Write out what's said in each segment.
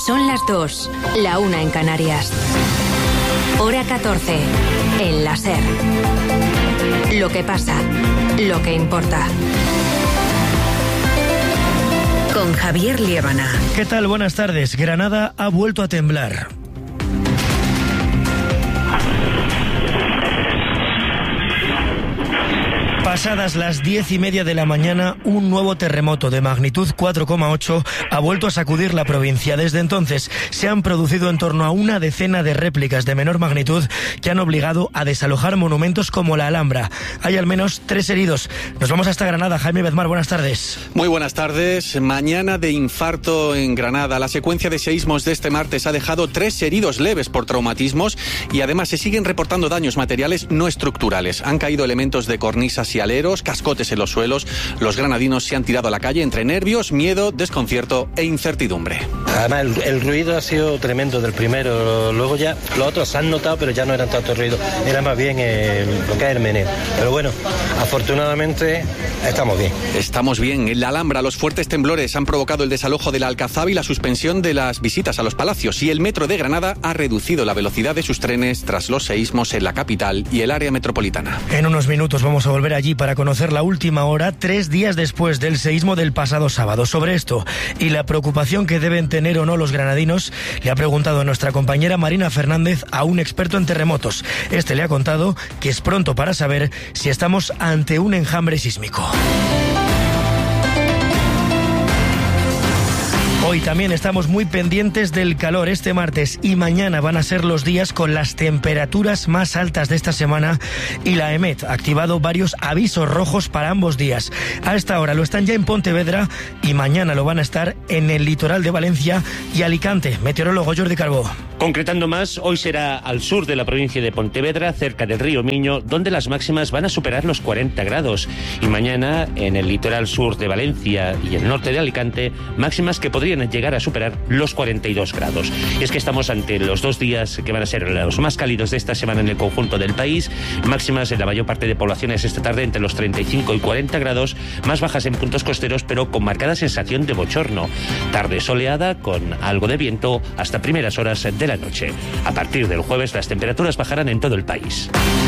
Son las 2, la 1 en Canarias. Hora 14, en la SER. Lo que pasa, lo que importa. Con Javier Liébana. ¿Qué tal? Buenas tardes. Granada ha vuelto a temblar. Pasadas las 10:30 de la mañana, un nuevo terremoto de magnitud 4,8 ha vuelto a sacudir la provincia. Desde entonces se han producido en torno a una decena de réplicas de menor magnitud que han obligado a desalojar monumentos como la Alhambra. Hay al menos 3 heridos. Nos vamos hasta Granada. Jaime Bedmar, buenas tardes. Muy buenas tardes. Mañana de infarto en Granada. La secuencia de seísmos de este martes ha dejado 3 heridos leves por traumatismos y además se siguen reportando daños materiales no estructurales. Han caído elementos de cornisas y aleros, cascotes en los suelos. Los granadinos se han tirado a la calle entre nervios, miedo, desconcierto e incertidumbre. Además, el ruido ha sido tremendo del primero. Luego ya los otros se han notado, pero ya no eran tanto ruido. Era más bien lo que es el meneo. Pero bueno, afortunadamente estamos bien. Estamos bien. En la Alhambra, los fuertes temblores han provocado el desalojo de la Alcazaba y la suspensión de las visitas a los palacios. Y el metro de Granada ha reducido la velocidad de sus trenes tras los seísmos en la capital y el área metropolitana. En unos minutos vamos a volver allí para conocer la última hora, 3 días después del seísmo del pasado sábado. Sobre esto y la preocupación que deben tener o no los granadinos, le ha preguntado nuestra compañera Marina Fernández a un experto en terremotos. Este le ha contado que es pronto para saber si estamos ante un enjambre sísmico. Hoy también estamos muy pendientes del calor. Este martes y mañana van a ser los días con las temperaturas más altas de esta semana y la EMET ha activado varios avisos rojos para ambos días. A esta hora lo están ya en Pontevedra y mañana lo van a estar en el litoral de Valencia y Alicante. Meteorólogo Jordi Carbó. Concretando más, hoy será al sur de la provincia de Pontevedra, cerca del río Miño, donde las máximas van a superar los 40 grados. Y mañana en el litoral sur de Valencia y el norte de Alicante, máximas que podrían llegar a superar los 42 grados. Y es que estamos ante los 2 días que van a ser los más cálidos de esta semana en el conjunto del país. Máximas en la mayor parte de poblaciones esta tarde entre los 35 y 40 grados, más bajas en puntos costeros, pero con marcada sensación de bochorno. Tarde soleada con algo de viento hasta primeras horas de la noche. A partir del jueves las temperaturas bajarán en todo el país.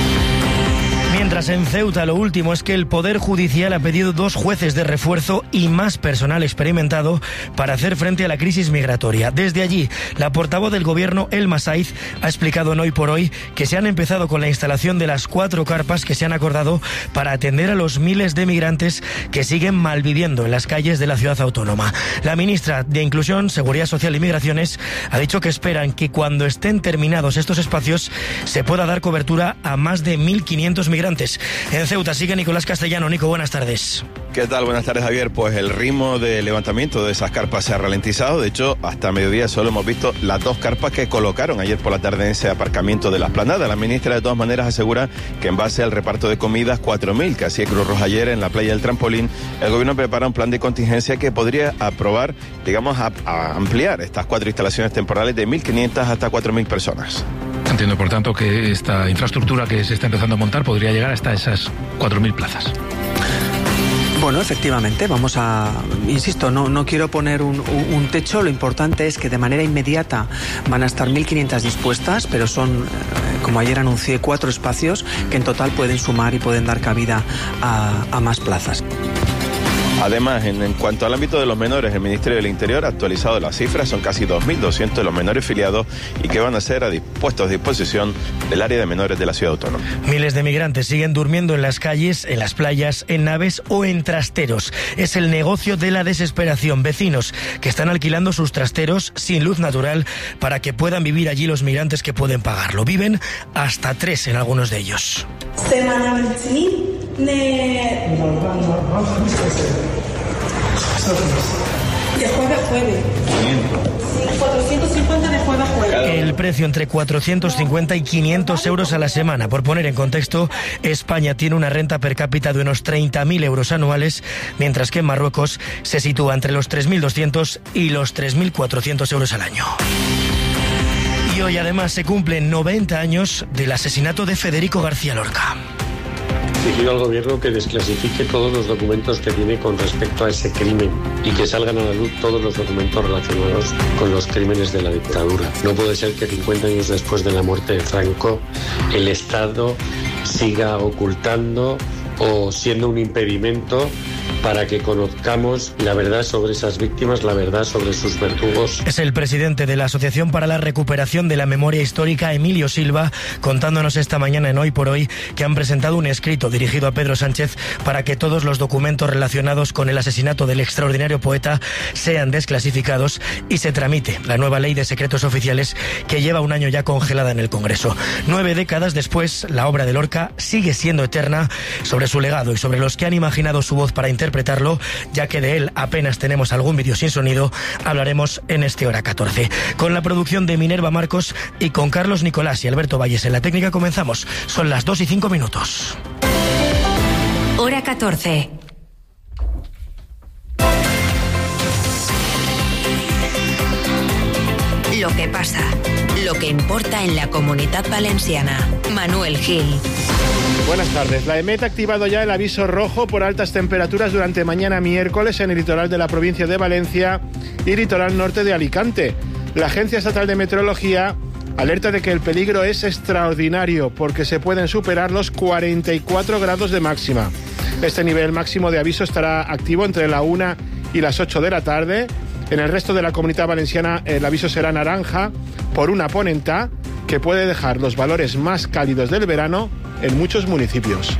Mientras en Ceuta lo último es que el Poder Judicial ha pedido 2 jueces de refuerzo y más personal experimentado para hacer frente a la crisis migratoria. Desde allí, la portavoz del gobierno, Elma Saiz, ha explicado en Hoy por Hoy que se han empezado con la instalación de las 4 carpas que se han acordado para atender a los miles de migrantes que siguen malviviendo en las calles de la ciudad autónoma. La ministra de Inclusión, Seguridad Social y Migraciones ha dicho que esperan que cuando estén terminados estos espacios se pueda dar cobertura a más de 1.500 migrantes. En Ceuta sigue Nicolás Castellano. Nico, buenas tardes. ¿Qué tal? Buenas tardes, Javier. Pues el ritmo de levantamiento de esas carpas se ha ralentizado. De hecho, hasta mediodía solo hemos visto las 2 carpas que colocaron ayer por la tarde en ese aparcamiento de la Esplanada. La ministra, de todas maneras, asegura que en base al reparto de comidas 4.000 que hacía Cruz Roja ayer en la playa del Trampolín, el gobierno prepara un plan de contingencia que podría aprobar, digamos, a ampliar estas 4 instalaciones temporales de 1.500 hasta 4.000 personas. Entiendo, por tanto, que esta infraestructura que se está empezando a montar podría llegar hasta esas 4.000 plazas. Bueno, efectivamente, vamos a... Insisto, no quiero poner un techo. Lo importante es que de manera inmediata van a estar 1.500 dispuestas, pero son, como ayer anuncié, 4 espacios que en total pueden sumar y pueden dar cabida a más plazas. Además, en cuanto al ámbito de los menores, el Ministerio del Interior ha actualizado las cifras. Son casi 2.200 los menores filiados y que van a ser puestos a disposición del área de menores de la ciudad autónoma. Miles de migrantes siguen durmiendo en las calles, en las playas, en naves o en trasteros. Es el negocio de la desesperación. Vecinos que están alquilando sus trasteros sin luz natural para que puedan vivir allí los migrantes que pueden pagarlo. Viven hasta 3 en algunos de ellos. De jueves a jueves. 450 de jueves a jueves. El precio entre 450 y 500 euros a la semana. Por poner en contexto, España tiene una renta per cápita de unos 30.000 euros anuales, mientras que en Marruecos se sitúa entre los 3.200 y los 3.400 euros al año. Y hoy además se cumplen 90 años del asesinato de Federico García Lorca. Pido al gobierno que desclasifique todos los documentos que tiene con respecto a ese crimen y que salgan a la luz todos los documentos relacionados con los crímenes de la dictadura. No puede ser que 50 años después de la muerte de Franco el Estado siga ocultando o siendo un impedimento para que conozcamos la verdad sobre esas víctimas, la verdad sobre sus verdugos. Es el presidente de la Asociación para la Recuperación de la Memoria Histórica, Emilio Silva, contándonos esta mañana en Hoy por Hoy que han presentado un escrito dirigido a Pedro Sánchez para que todos los documentos relacionados con el asesinato del extraordinario poeta sean desclasificados y se tramite la nueva ley de secretos oficiales que lleva un año ya congelada en el Congreso. 9 décadas después, la obra de Lorca sigue siendo eterna. Sobre su legado y sobre los que han imaginado su voz para interpretarlo, ya que de él apenas tenemos algún vídeo sin sonido, hablaremos en este Hora 14. Con la producción de Minerva Marcos y con Carlos Nicolás y Alberto Valles en la técnica comenzamos. Son las 2:05. Hora 14. Lo que pasa, lo que importa en la Comunidad Valenciana. Manuel Gil. Buenas tardes. La EMET ha activado ya el aviso rojo por altas temperaturas durante mañana miércoles en el litoral de la provincia de Valencia y litoral norte de Alicante. La Agencia Estatal de Meteorología alerta de que el peligro es extraordinario porque se pueden superar los 44 grados de máxima. Este nivel máximo de aviso estará activo entre la 1 y las 8 de la tarde. En el resto de la Comunidad Valenciana el aviso será naranja por una ponentá que puede dejar los valores más cálidos del verano en muchos municipios.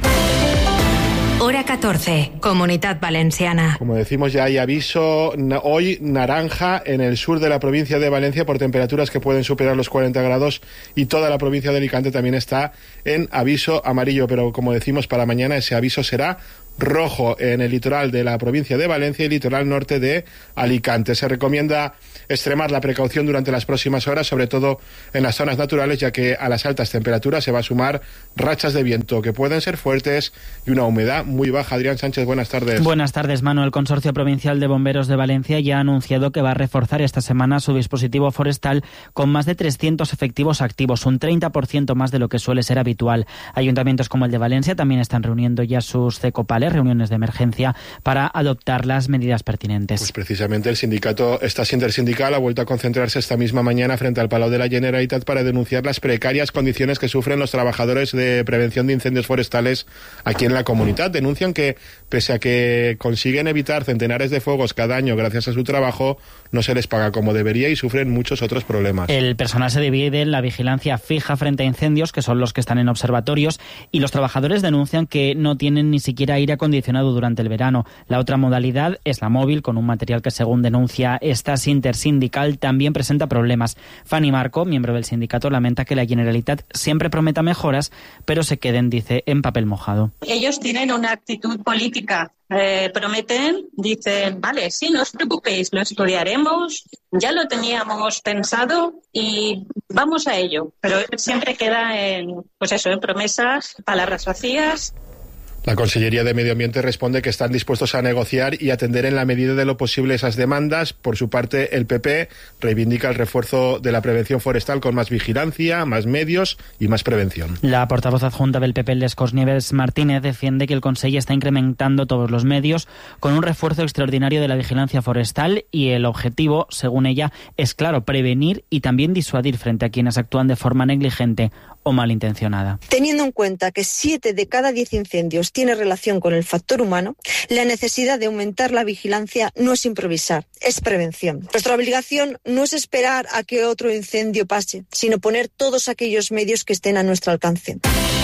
Hora 14, Comunidad Valenciana. Como decimos, ya hay aviso hoy naranja en el sur de la provincia de Valencia por temperaturas que pueden superar los 40 grados y toda la provincia de Alicante también está en aviso amarillo, pero como decimos, para mañana ese aviso será rojo en el litoral de la provincia de Valencia y litoral norte de Alicante. Se recomienda extremar la precaución durante las próximas horas, sobre todo en las zonas naturales, ya que a las altas temperaturas se va a sumar rachas de viento que pueden ser fuertes y una humedad muy baja. Adrián Sánchez, buenas tardes. Buenas tardes, Manu. El Consorcio Provincial de Bomberos de Valencia ya ha anunciado que va a reforzar esta semana su dispositivo forestal con más de 300 efectivos activos, un 30% más de lo que suele ser habitual. Ayuntamientos como el de Valencia también están reuniendo ya sus CECOPALES, reuniones de emergencia, para adoptar las medidas pertinentes. Pues precisamente el sindicato Estas Intersindical ha vuelto a concentrarse esta misma mañana frente al Palau de la Generalitat para denunciar las precarias condiciones que sufren los trabajadores de prevención de incendios forestales aquí en la comunidad. Denuncian que, pese a que consiguen evitar centenares de fuegos cada año gracias a su trabajo, no se les paga como debería y sufren muchos otros problemas. El personal se divide en la vigilancia fija frente a incendios, que son los que están en observatorios, y los trabajadores denuncian que no tienen ni siquiera aire acondicionado durante el verano. La otra modalidad es la móvil, con un material que, según denuncia Estas Intersindical, también presenta problemas. Fanny Marco, miembro del sindicato, lamenta que la Generalitat siempre prometa mejoras, pero se queden, dice, en papel mojado. Ellos tienen una actitud política. Prometen, dicen, vale, sí, no os preocupéis, lo estudiaremos, ya lo teníamos pensado y vamos a ello. Pero siempre queda en promesas, palabras vacías. La Consellería de Medio Ambiente responde que están dispuestos a negociar y atender en la medida de lo posible esas demandas. Por su parte, el PP reivindica el refuerzo de la prevención forestal con más vigilancia, más medios y más prevención. La portavoz adjunta del PP, Lescos Nieves Martínez, defiende que el Consejo está incrementando todos los medios con un refuerzo extraordinario de la vigilancia forestal y el objetivo, según ella, es claro, prevenir y también disuadir frente a quienes actúan de forma negligente o malintencionada. Teniendo en cuenta que 7 de cada 10 incendios tiene relación con el factor humano, la necesidad de aumentar la vigilancia no es improvisar, es prevención. Nuestra obligación no es esperar a que otro incendio pase, sino poner todos aquellos medios que estén a nuestro alcance.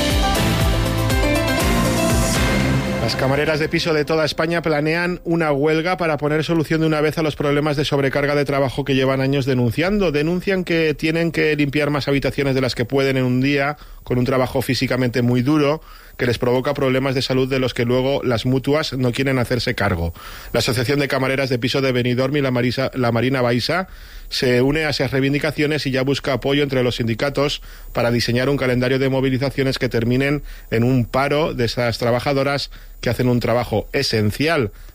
Las camareras de piso de toda España planean una huelga para poner solución de una vez a los problemas de sobrecarga de trabajo que llevan años denunciando. Denuncian que tienen que limpiar más habitaciones de las que pueden en un día, con un trabajo físicamente muy duro, que les provoca problemas de salud de los que luego las mutuas no quieren hacerse cargo. La Asociación de Camareras de Piso de Benidorm y la Marina Baixa se une a esas reivindicaciones y ya busca apoyo entre los sindicatos para diseñar un calendario de movilizaciones que terminen en un paro de esas trabajadoras que hacen un trabajo esencial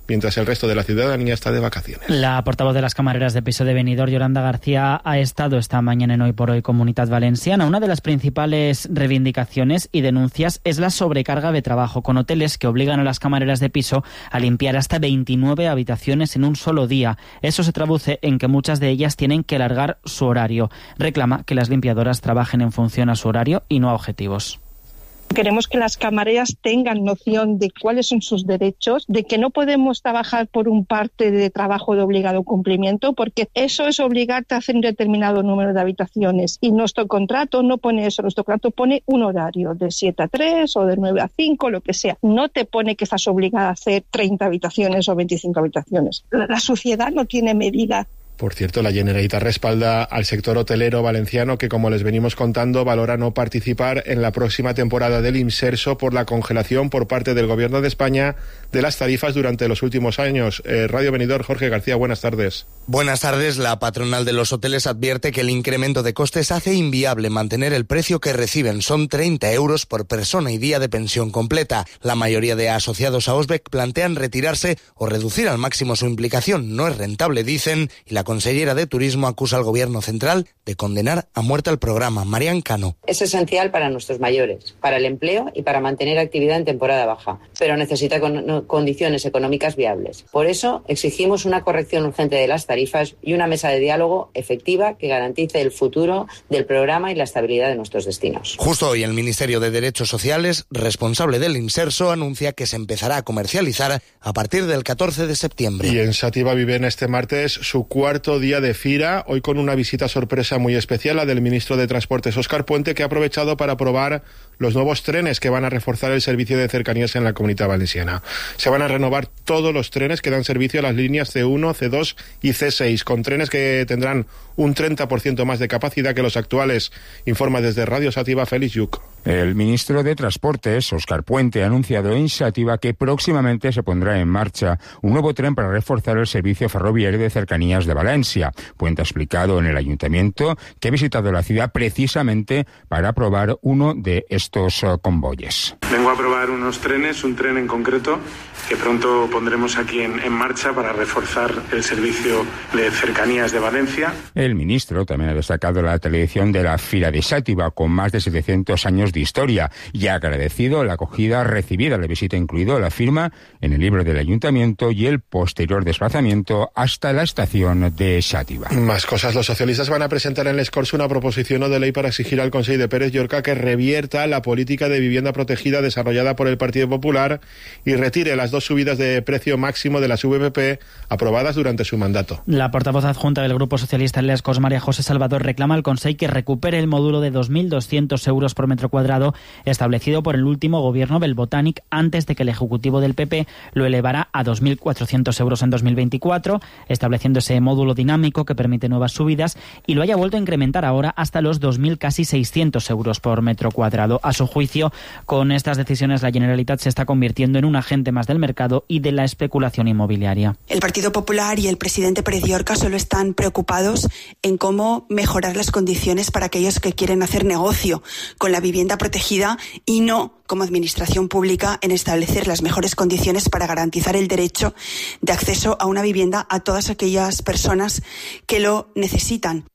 mientras el resto de la ciudadanía está de vacaciones. La portavoz de las camareras de piso de Benidorm, Yolanda García, ha estado esta mañana en Hoy por Hoy Comunitat Valenciana. Una de las principales reivindicaciones y denuncias es la sobrecarga de trabajo, con hoteles que obligan a las camareras de piso a limpiar hasta 29 habitaciones en un solo día. Eso se traduce en que muchas de ellas tienen que alargar su horario. Reclama que las limpiadoras trabajen en función a su horario y no a objetivos. Queremos que las camareras tengan noción de cuáles son sus derechos, de que no podemos trabajar por un parte de trabajo de obligado cumplimiento, porque eso es obligarte a hacer un determinado número de habitaciones. Y nuestro contrato no pone eso, nuestro contrato pone un horario de 7 a 3 o de 9 a 5, lo que sea. No te pone que estás obligada a hacer 30 habitaciones o 25 habitaciones. La sociedad no tiene medida. Por cierto, la Generalitat respalda al sector hotelero valenciano que, como les venimos contando, valora no participar en la próxima temporada del Imserso por la congelación por parte del Gobierno de España de las tarifas durante los últimos años. Radio Benidorm, Jorge García, buenas tardes. Buenas tardes. La patronal de los hoteles advierte que el incremento de costes hace inviable mantener el precio que reciben. Son 30 euros por persona y día de pensión completa. La mayoría de asociados a Osbec plantean retirarse o reducir al máximo su implicación. No es rentable, dicen, y la consellera de Turismo acusa al Gobierno central de condenar a muerte al programa. Marian Cano. Es esencial para nuestros mayores, para el empleo y para mantener actividad en temporada baja, pero necesita condiciones económicas viables. Por eso exigimos una corrección urgente de las tarifas y una mesa de diálogo efectiva que garantice el futuro del programa y la estabilidad de nuestros destinos. Justo hoy el Ministerio de Derechos Sociales, responsable del Imserso, anuncia que se empezará a comercializar a partir del 14 de septiembre. Y en Xàtiva viven este martes su cuarto día de fira, hoy con una visita sorpresa muy especial, la del ministro de Transportes, Óscar Puente, que ha aprovechado para probar los nuevos trenes que van a reforzar el servicio de cercanías en la Comunidad Valenciana. Se van a renovar todos los trenes que dan servicio a las líneas C1, C2 y C6, con trenes que tendrán un 30% más de capacidad que los actuales, informa desde Radio Xàtiva Félix Lluc. El ministro de Transportes, Óscar Puente, ha anunciado en Xàtiva que próximamente se pondrá en marcha un nuevo tren para reforzar el servicio ferroviario de cercanías de Valencia. Puente ha explicado en el ayuntamiento que ha visitado la ciudad precisamente para probar uno de estos convoyes. Vengo a probar unos trenes, un tren en concreto, que pronto pondremos aquí en marcha para reforzar el servicio de cercanías de Valencia. El ministro también ha destacado la tradición de la Fira de Xàtiva, con más de 700 años de historia, y ha agradecido la acogida recibida, la visita incluido la firma en el libro del ayuntamiento y el posterior desplazamiento hasta la estación de Xàtiva. Más cosas. Los socialistas van a presentar en les Corts una proposición no de ley para exigir al Consell de Pérez Llorca que revierta la política de vivienda protegida desarrollada por el Partido Popular y retire las 2 subidas de precio máximo de las VPP aprobadas durante su mandato. La portavoz adjunta del Grupo Socialista en les Corts, María José Salvador, reclama al Consell que recupere el módulo de 2.200 euros por metro cuadrado establecido por el último gobierno del Botànic antes de que el Ejecutivo del PP lo elevara a 2.400 euros en 2024, estableciendo ese módulo dinámico que permite nuevas subidas, y lo haya vuelto a incrementar ahora hasta los 2.000 casi 600 euros por metro cuadrado. A su juicio, con estas decisiones la Generalitat se está convirtiendo en un agente más del mercado y de la especulación inmobiliaria. El Partido Popular y el presidente Pérez Llorca solo están preocupados en cómo mejorar las condiciones para aquellos que quieren hacer negocio con la vivienda protegida y no, como administración pública, en establecer las mejores condiciones para garantizar el derecho de acceso a una vivienda a todas aquellas personas que lo necesitan.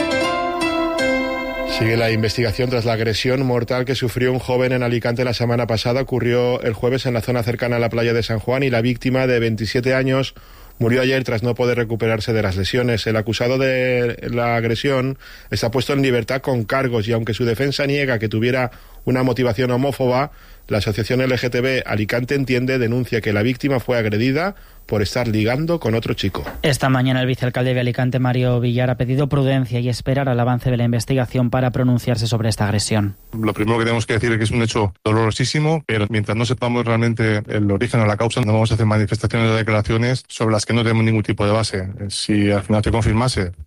Sigue la investigación tras la agresión mortal que sufrió un joven en Alicante la semana pasada. Ocurrió el jueves en la zona cercana a la playa de San Juan y la víctima, de 27 años, murió ayer tras no poder recuperarse de las lesiones. El acusado de la agresión está puesto en libertad con cargos y aunque su defensa niega que tuviera una motivación homófoba, la asociación LGTB Alicante denuncia que la víctima fue agredida por estar ligando con otro chico. Esta mañana el vicealcalde de Alicante, Mario Villar, ha pedido prudencia y esperar al avance de la investigación para pronunciarse sobre esta agresión. Lo primero que tenemos que decir es que es un hecho dolorosísimo, pero mientras no sepamos realmente el origen o la causa, no vamos a hacer manifestaciones o declaraciones sobre las que no tenemos ningún tipo de base. Si al final se confirmase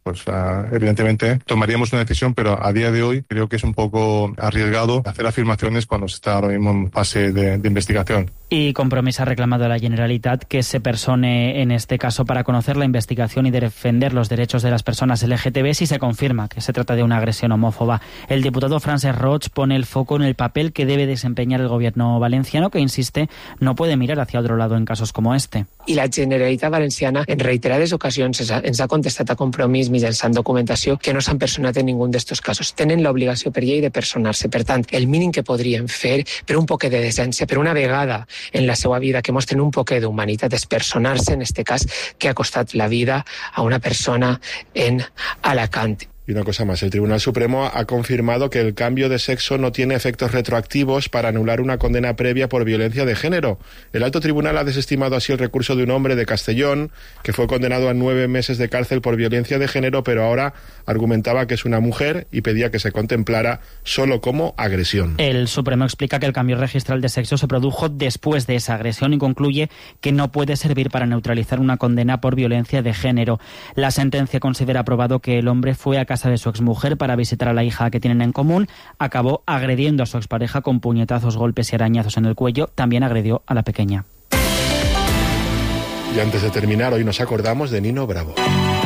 pues evidentemente tomaríamos una decisión, pero a día de hoy creo que es un poco arriesgado hacer afirmaciones cuando se está ahora mismo en fase de investigación. Y Compromís ha reclamado a la Generalitat que se persone en este caso para conocer la investigación y defender los derechos de las personas LGTB si se confirma que se trata de una agresión homófoba. El diputado Francesc Roig pone el foco en el papel que debe desempeñar el gobierno valenciano, que insiste no puede mirar hacia otro lado en casos como este. I la Generalitat Valenciana en reiterades ocasions ens ha contestat a Compromís mitjançant documentació que no s'han personat en ningú d'estos casos. Tenen l'obligació per llei de personar-se. Per tant, el mínim que podrien fer per un poquet de decència, per una vegada en la seva vida que mostren un poquet d'humanitat, és personar-se en este cas que ha costat la vida a una persona en Alacant. Y una cosa más, el Tribunal Supremo ha confirmado que el cambio de sexo no tiene efectos retroactivos para anular una condena previa por violencia de género. El alto tribunal ha desestimado así el recurso de un hombre de Castellón que fue condenado a 9 meses de cárcel por violencia de género, pero ahora argumentaba que es una mujer y pedía que se contemplara solo como agresión. El Supremo explica que el cambio registral de sexo se produjo después de esa agresión y concluye que no puede servir para neutralizar una condena por violencia de género. La sentencia considera probado que el hombre fue a casa de su exmujer para visitar a la hija que tienen en común, acabó agrediendo a su expareja con puñetazos, golpes y arañazos en el cuello, también agredió a la pequeña. Y antes de terminar, hoy nos acordamos de Nino Bravo.